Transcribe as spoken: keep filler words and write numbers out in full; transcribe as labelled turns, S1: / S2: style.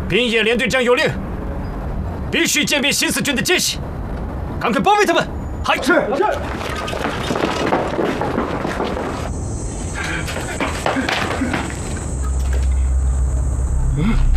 S1: 兵野连队长有令，必须歼灭新四军的奸细，赶快包围他们！嗨！
S2: 是是。嗯。